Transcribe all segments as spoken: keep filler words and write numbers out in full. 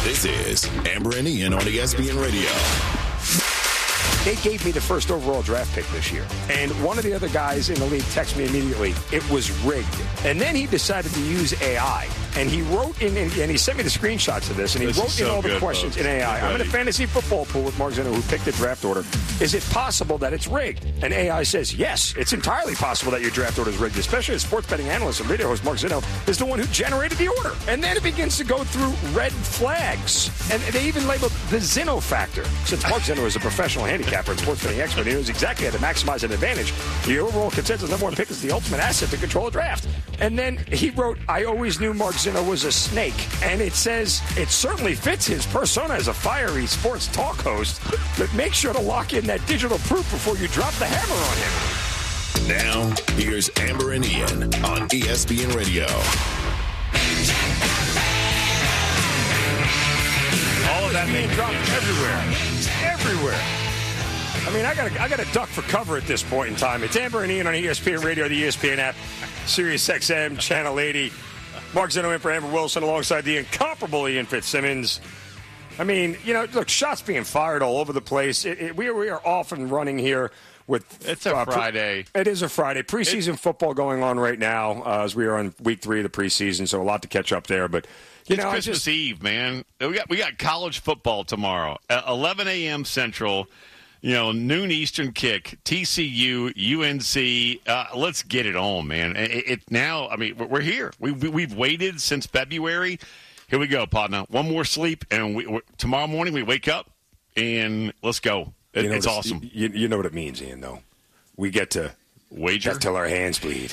This is Amber and Ian on E S P N Radio. They gave me the first overall draft pick this year. And one of the other guys in the league texted me immediately, it was rigged. And then he decided to use A I. And he wrote in, and he sent me the screenshots of this, and he this wrote so in all the good, questions folks. in A I. I'm in a fantasy football pool with Mark Zinno, who picked the draft order. Is it possible that it's rigged? And A I says, yes, it's entirely possible that your draft order is rigged, especially as sports betting analyst and radio host Mark Zinno is the one who generated the order. And then it begins to go through red flags. And they even labeled the Zinno factor. Since Mark Zinno is a professional handicapper and sports betting expert, he knows exactly how to maximize an advantage. The overall consensus number one pick is the ultimate asset to control a draft. And then he wrote, I always knew Mark Zinno was a snake. And it says it certainly fits his persona as a fiery sports talk host, but make sure to lock in that digital proof before you drop the hammer on him. Now, here's Amber and Ian on E S P N Radio. All of that being dropped everywhere. Everywhere. I mean, I got I got to duck for cover at this point in time. It's Amber and Ian on E S P N Radio, the E S P N app, Sirius X M, Channel eighty. Mark Zinno in for Amber Wilson alongside the incomparable Ian Fitzsimmons. I mean, you know, look, shots being fired all over the place. It, it, we, are, we are off and running here with... It's a uh, Friday. Pre- it is a Friday. Preseason it, football going on right now uh, as we are on week three of the preseason, so a lot to catch up there. But, you it's know, Christmas just, Eve, man. We got, we got college football tomorrow at eleven a.m. Central. You know, noon Eastern kick, T C U, U N C. Uh, let's get it on, man. It, it now. I mean, we're here. We, we we've waited since February. Here we go, partner. One more sleep, and we, we, tomorrow morning we wake up and let's go. It, you know it's awesome. You, you know what it means, Ian. Though we get to wager till our hands bleed.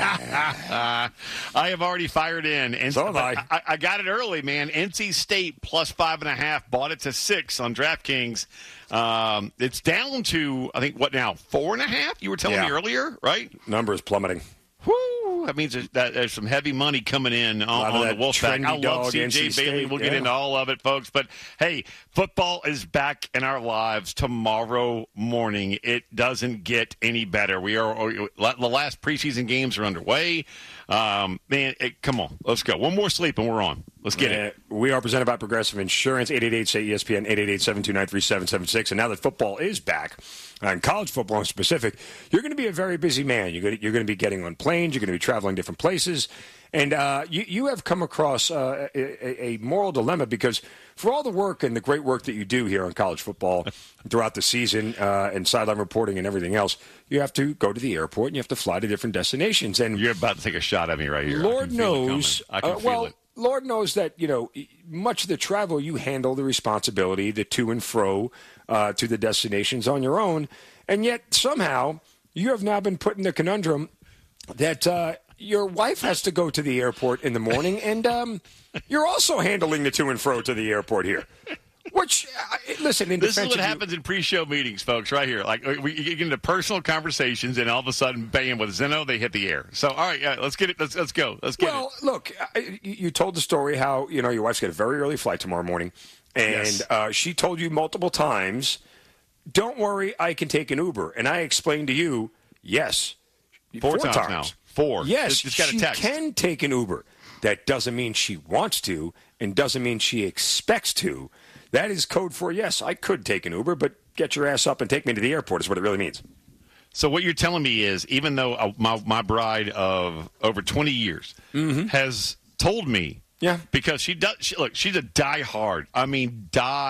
uh, I have already fired in, and so have I. I. I got it early, man. N C State plus five and a half. Bought it to six on DraftKings. Um, it's down to, I think, what now, four and a half? You were telling yeah. me earlier, right? Numbers plummeting. Woo! That means there's, that there's some heavy money coming in on, on the Wolfpack. I love C J Bailey. We'll yeah. get into all of it, folks. But, hey, football is back in our lives tomorrow morning. It doesn't get any better. We are the last preseason games are underway. Um, man, it, come on. Let's go. One more sleep and we're on. Let's get uh, it. We are presented by Progressive Insurance, eight eight eight, S A Y, E S P N, eight eight eight, seven two nine, three seven seven six. And now that football is back, and college football in specific, you're going to be a very busy man. You're going to, you're going to be getting on planes. You're going to be traveling different places. And uh, you, you have come across uh, a, a moral dilemma because for all the work and the great work that you do here on college football throughout the season uh, and sideline reporting and everything else, you have to go to the airport and you have to fly to different destinations. And you're about to take a shot at me right here. Lord knows. I can uh, feel well, it. Lord knows that, you know, much of the travel, you handle the responsibility, the to and fro uh, to the destinations on your own. And yet, somehow, you have now been put in the conundrum that uh, your wife has to go to the airport in the morning, and um, you're also handling the to and fro to the airport here. Which, uh, listen, in this is what you, happens in pre-show meetings, folks, right here. Like, we get into personal conversations, and all of a sudden, bam, with Zinno, they hit the air. So, all right, yeah, let's get it. Let's, let's go. Let's get well, it. Well, look, you told the story how, you know, your wife's got a very early flight tomorrow morning, and yes. uh, she told you multiple times, don't worry, I can take an Uber. And I explained to you, yes. Four, four times, times now. Four. Yes, just, just she got a text. can take an Uber. That doesn't mean she wants to and doesn't mean she expects to. That is code for, yes, I could take an Uber, but get your ass up and take me to the airport is what it really means. So what you're telling me is, even though my, my bride of over twenty years mm-hmm. has told me, yeah, because she does, she, look, she's a die-hard, I mean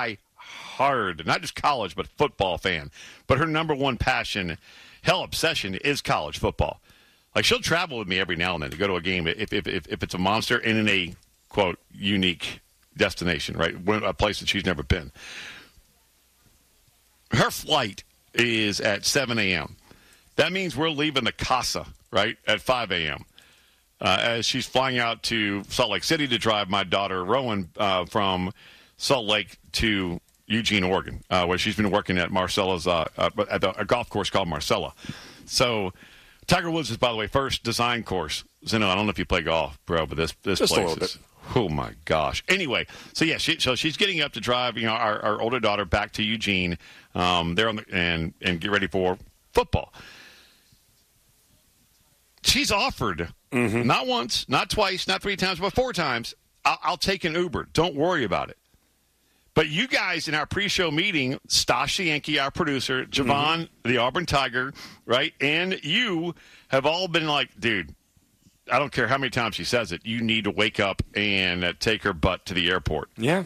die-hard, not just college, but football fan. But her number one passion, hell, obsession is college football. Like, she'll travel with me every now and then to go to a game if if if, if it's a monster and in a, quote, unique destination, right? A place that she's never been. Her flight is at seven a.m. That means we're leaving the casa, right, at five a.m. Uh, as she's flying out to Salt Lake City to drive my daughter, Rowan, uh, from Salt Lake to Eugene, Oregon, uh, where she's been working at Marcella's, uh, uh, at the, a golf course called Marcella. So Tiger Woods is, by the way, first design course. Zinno, I don't know if you play golf, bro, but this, this Just place a little is... bit. Oh, my gosh. Anyway, so, yeah, she, so she's getting up to drive, you know, our, our older daughter back to Eugene um, there on the, and, and get ready for football. She's offered, mm-hmm. not once, not twice, not three times, but four times, I'll, I'll take an Uber. Don't worry about it. But you guys in our pre-show meeting, Stash the Yankee, our producer, Javon, mm-hmm. the Auburn Tiger, right, and you have all been like, dude, I don't care how many times she says it, you need to wake up and uh, take her butt to the airport. Yeah.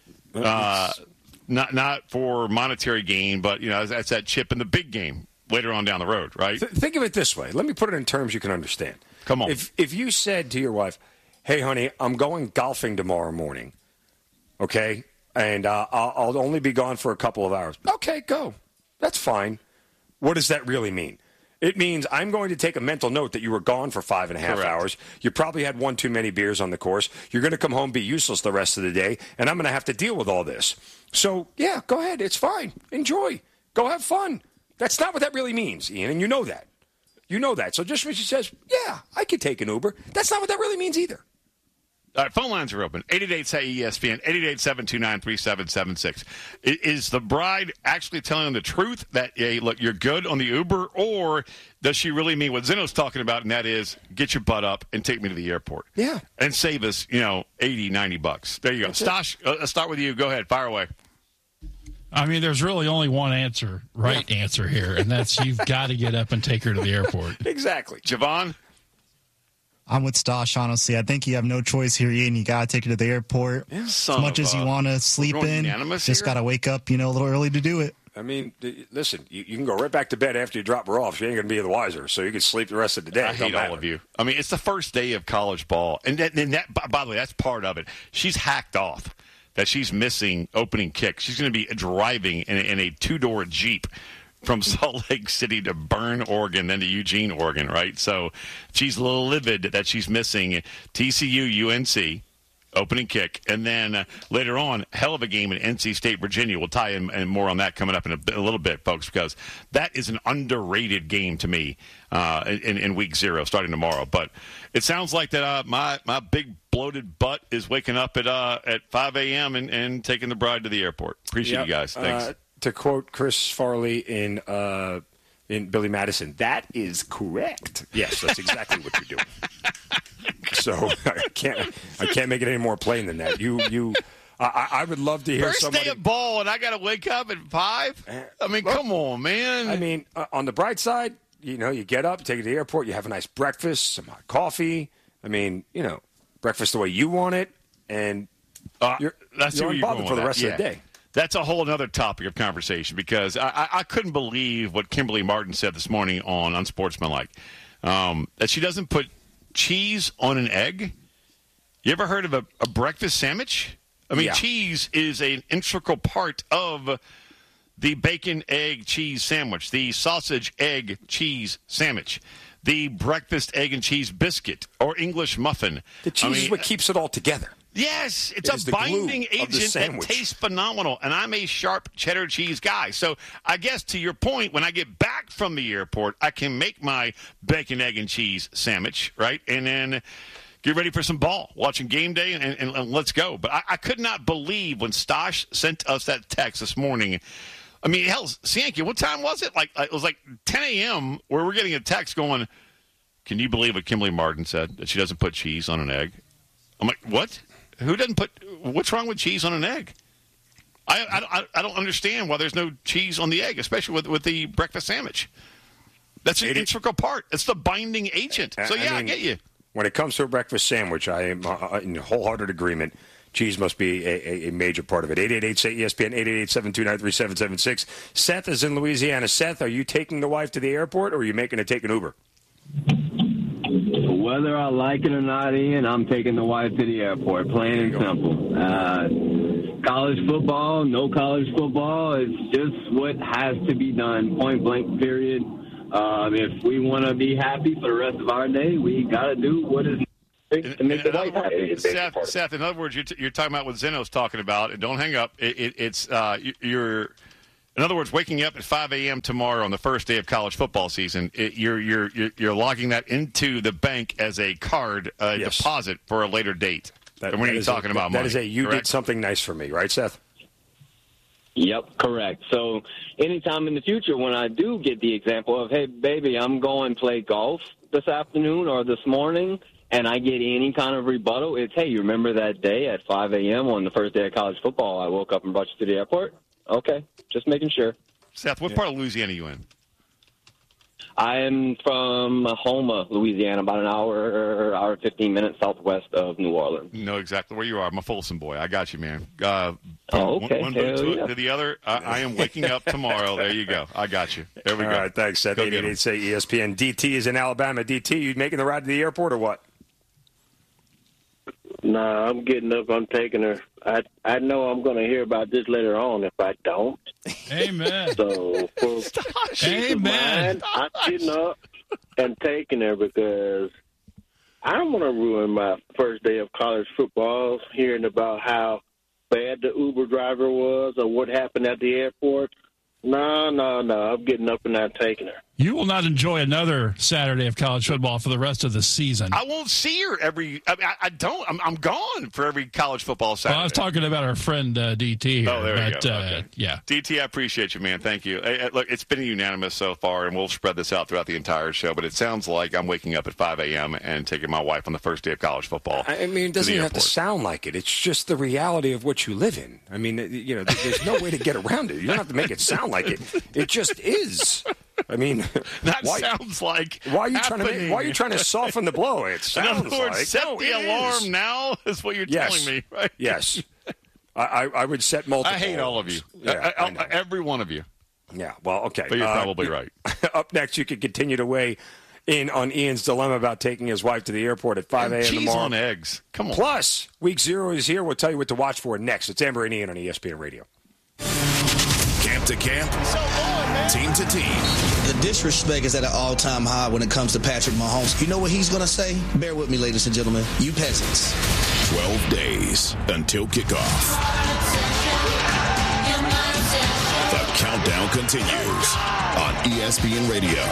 Uh, not not for monetary gain, but, you know, that's that chip in the big game later on down the road, right? Th- think of it this way. Let me put it in terms you can understand. Come on. If If you said to your wife, hey, honey, I'm going golfing tomorrow morning, okay, and uh, I'll, I'll only be gone for a couple of hours. Okay, go. That's fine. What does that really mean? It means I'm going to take a mental note that you were gone for five and a half Correct. hours. You probably had one too many beers on the course. You're going to come home, be useless the rest of the day, and I'm going to have to deal with all this. So, yeah, go ahead. It's fine. Enjoy. Go have fun. That's not what that really means, Ian, and you know that. You know that. So just when she says, yeah, I could take an Uber, that's not what that really means either. All right, phone lines are open. eight eight eight, S A Y, E S P N, eight eight eight, seven two nine, three seven seven six. Is the bride actually telling them the truth that, hey, look, you're good on the Uber, or does she really mean what Zeno's talking about, and that is get your butt up and take me to the airport? Yeah. And save us, you know, eighty, ninety bucks. There you go. Stash, uh, let's start with you. Go ahead. Fire away. I mean, there's really only one answer, right yeah. answer here, and that's you've got to get up and take her to the airport. Exactly. Javon? I'm with Stosh, honestly. I think you have no choice here, Ian. You got to take her to the airport. Yeah, as much as you want to sleep in, just got to wake up, you know, a little early to do it. I mean, listen, you, you can go right back to bed after you drop her off. She ain't going to be the wiser, so you can sleep the rest of the day. I hate all of you. I mean, it's the first day of college ball. And, that, and that, by the way, that's part of it. She's hacked off that she's missing opening kick. She's going to be driving in a, in a two-door Jeep from Salt Lake City to Bern, Oregon, then to Eugene, Oregon, right? So she's a little livid that she's missing T C U, U N C, opening kick, and then uh, later on, hell of a game in N C State, Virginia. We'll tie in and more on that coming up in a, a little bit, folks, because that is an underrated game to me uh, in, in week zero, starting tomorrow. But it sounds like that uh, my my big bloated butt is waking up at uh, at five a.m. And, and taking the bride to the airport. Appreciate yep. you guys. Thanks. Uh, to quote Chris Farley in uh, in Billy Madison, that is correct. Yes, that's exactly what you're doing. So I can't I can't make it any more plain than that. You you I, I would love to hear First somebody. day of ball, and I got to wake up at five. I mean, Look, come on, man. I mean, uh, on the bright side, you know, you get up, take it to the airport, you have a nice breakfast, some hot coffee. I mean, you know, breakfast the way you want it, and uh, you're that's you're you're unbothered for the rest yeah. of the day. That's a whole other topic of conversation because I, I, I couldn't believe what Kimberly Martin said this morning on Unsportsmanlike, um, that she doesn't put cheese on an egg. You ever heard of a, a breakfast sandwich? I mean, yeah. cheese is an integral part of the bacon, egg, cheese sandwich, the sausage, egg, cheese sandwich, the breakfast, egg, and cheese biscuit or English muffin. The cheese I mean, is what keeps it all together. Yes, it's it a binding agent that tastes phenomenal, and I'm a sharp cheddar cheese guy. So I guess to your point, when I get back from the airport, I can make my bacon, egg, and cheese sandwich, right? And then get ready for some ball, watching game day, and, and, and let's go. But I, I could not believe when Stosh sent us that text this morning. I mean, hell, Cianci, what time was it? Like it was like ten a.m. where we're getting a text going, can you believe what Kimberly Martin said, that she doesn't put cheese on an egg? I'm like, what? Who doesn't put – what's wrong with cheese on an egg? I, I, I don't understand why there's no cheese on the egg, especially with, with the breakfast sandwich. That's an it, integral part. It's the binding agent. So, yeah, I, mean, I get you. When it comes to a breakfast sandwich, I am uh, in wholehearted agreement. Cheese must be a, a, a major part of it. eight eight eight, S A Y, E S P N, eight eight eight, seven two nine, three seven seven six. Seth is in Louisiana. Seth, are you taking the wife to the airport, or are you making her take an Uber? Whether I like it or not, Ian, I'm taking the wife to the airport, plain and simple. Uh, college football, no college football, it's just what has to be done, point blank, period. Um, if we want to be happy for the rest of our day, we got to do what is necessary to make the wife happy. Seth, Seth, in other words, you're, t- you're talking about what Zeno's talking about, and don't hang up. It, it, it's uh, you're. In other words, waking up at five a.m. tomorrow on the first day of college football season, it, you're, you're you're you're logging that into the bank as a card uh, yes. deposit for a later date. That, and when that are you talking a, about that money? That is a you correct? Did something nice for me, right, Seth? Yep, correct. So anytime in the future when I do get the example of, hey, baby, I'm going to play golf this afternoon or this morning, and I get any kind of rebuttal, it's, hey, you remember that day at five a.m. on the first day of college football, I woke up and brought you to the airport? Okay, just making sure. Seth, what yeah. part of Louisiana are you in? I am from Houma, Louisiana, about an hour, hour fifteen minutes southwest of New Orleans. Know exactly where you are. I'm a Folsom boy. I got you, man. Uh, oh, okay. One, one boot to, yeah. to the other. I, I am waking up tomorrow. There you go. I got you. There we All go. All right, thanks, Seth. Go eight eight eight say E S P N. D T is in Alabama. D T, you making the ride to the airport or what? Nah, I'm getting up. I'm taking her. I I know I'm going to hear about this later on if I don't. Amen. So for Amen. Mind, I'm getting up and taking her because I don't want to ruin my first day of college football hearing about how bad the Uber driver was or what happened at the airport. No, no, no. I'm getting up and I'm taking her. You will not enjoy another Saturday of college football for the rest of the season. I won't see her every. I, mean, I, I don't. I'm, I'm gone for every college football Saturday. Well, I was talking about our friend uh, D T here. Oh, there but, you go. Uh, okay. Yeah, D T, I appreciate you, man. Thank you. Hey, hey, look, it's been unanimous so far, and we'll spread this out throughout the entire show. But it sounds like I'm waking up at five a.m. and taking my wife on the first day of college football. I mean, it doesn't even have to sound like it. It's just the reality of what you live in. I mean, you know, there's no way to get around it. You don't have to make it sound like it. It just is. I mean, that why, sounds like why are you happening. trying to make, why are you trying to soften the blow? It sounds In other words, like set no, the alarm is. now is what you're yes. telling me, right? Yes, I, I, I would set multiple. I hate all of you, yeah, I, I, every one of you. Yeah, well, okay, but you're uh, probably right. Up next, you can continue to weigh in on Ian's dilemma about taking his wife to the airport at five a.m. Cheese tomorrow. on eggs, come on. Plus, week zero is here. We'll tell you what to watch for next. It's Amber and Ian on E S P N Radio. Camp to camp, so on, man. Team to team. The disrespect is at an all-time high when it comes to Patrick Mahomes. You know what he's going to say? Bear with me, ladies and gentlemen. You peasants. twelve days until kickoff. The countdown continues on E S P N Radio.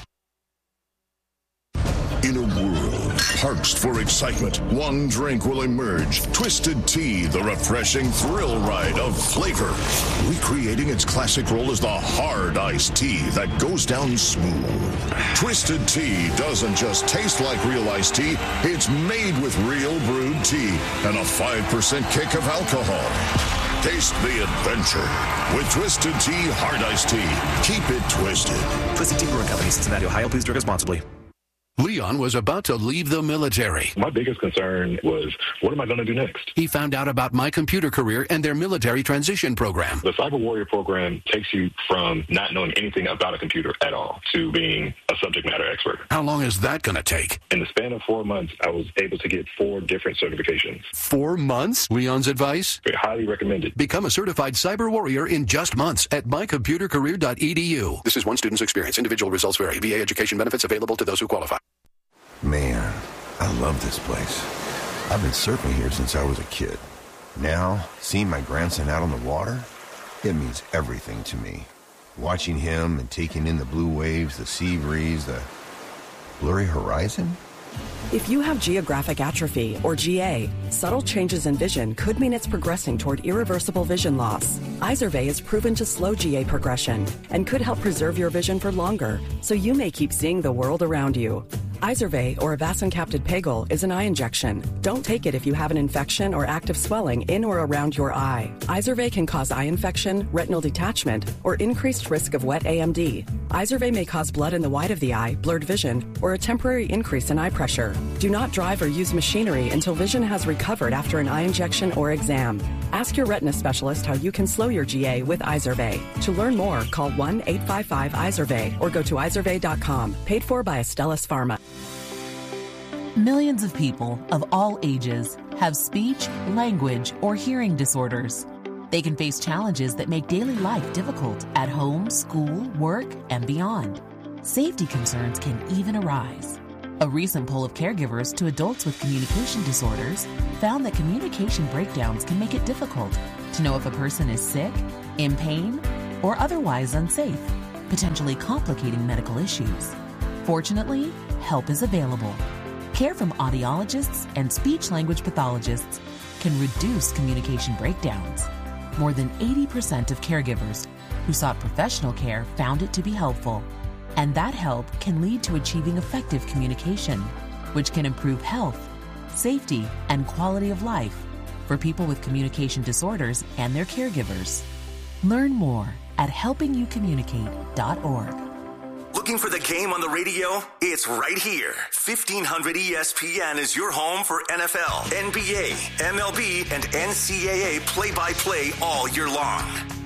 In a world parched for excitement, one drink will emerge. Twisted Tea, the refreshing thrill ride of flavor. Recreating its classic role as the hard iced tea that goes down smooth. Twisted Tea doesn't just taste like real iced tea, it's made with real brewed tea and a five percent kick of alcohol. Taste the adventure with Twisted Tea Hard Iced Tea. Keep it twisted. Twisted Tea Brewing Company, Cincinnati, Ohio. Please drink responsibly. Leon was about to leave the military. My biggest concern was, what am I going to do next? He found out about My Computer Career and their military transition program. The Cyber Warrior program takes you from not knowing anything about a computer at all to being a subject matter expert. How long is that going to take? In the span of four months, I was able to get four different certifications. Four months? Leon's advice? I highly recommend it. Become a certified Cyber Warrior in just months at my computer career dot e d u. This is one student's experience. Individual results vary. V A education benefits available to those who qualify. Man, I love this place. I've been surfing here since I was a kid. Now, seeing my grandson out on the water, it means everything to me. Watching him and taking in the blue waves, the sea breeze, the blurry horizon. If you have geographic atrophy, or G A, subtle changes in vision could mean it's progressing toward irreversible vision loss. Izervay is proven to slow G A progression and could help preserve your vision for longer, so you may keep seeing the world around you. Izervay, or avacincaptad pegol, is an eye injection. Don't take it if you have an infection or active swelling in or around your eye. Izervay can cause eye infection, retinal detachment, or increased risk of wet A M D. Izervay may cause blood in the white of the eye, blurred vision, or a temporary increase in eye pressure. Do not drive or use machinery until vision has recovered after an eye injection or exam. Ask your retina specialist how you can slow your G A with Izervay. To learn more, call one eight five five Izervay or go to izervay dot com. Paid for by Astellas Pharma. Millions of people of all ages have speech, language, or hearing disorders. They can face challenges that make daily life difficult at home, school, work, and beyond. Safety concerns can even arise. A recent poll of caregivers to adults with communication disorders found that communication breakdowns can make it difficult to know if a person is sick, in pain, or otherwise unsafe, potentially complicating medical issues. Fortunately, help is available. Care from audiologists and speech-language pathologists can reduce communication breakdowns. More than eighty percent of caregivers who sought professional care found it to be helpful, and that help can lead to achieving effective communication. which can improve health, safety, and quality of life for people with communication disorders and their caregivers. Learn more at helping you communicate dot org. Looking for the game on the radio? It's right here. fifteen hundred E S P N is your home for N F L, N B A, M L B, and N C double A play-by-play all year long.